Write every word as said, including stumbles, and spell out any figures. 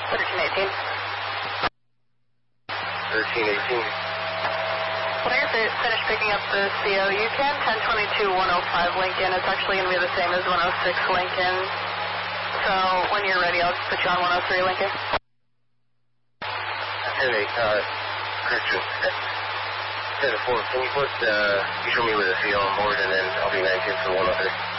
thirteen eighteen. thirteen eighteen. When I finish picking up the C O, you can ten twenty-two one oh five Lincoln. It's actually going to be the same as one oh six Lincoln. So when you're ready, I'll just put you on one oh three Lincoln. ten eight, uh, correction. ten four, can you put, uh, you show me with a C O on board and then I'll be nineteen for one oh three.